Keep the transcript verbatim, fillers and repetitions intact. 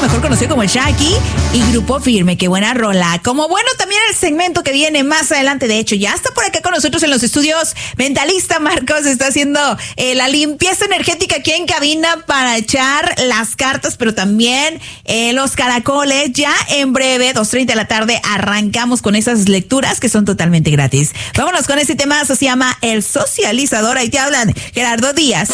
mejor conocido como Shaggy, y Grupo Firme. Qué buena rola. Como bueno también el segmento que viene más adelante. De hecho, ya está por acá con nosotros en los estudios Mentalista Marcos. Está haciendo eh, la limpieza energética aquí en cabina para echar las cartas, pero también eh, los caracoles. Ya en breve, dos treinta de la tarde, arrancamos con esas lecturas que son totalmente gratis. Vámonos con ese tema, se llama El Socializador. Ahí te hablan Gerardo Díaz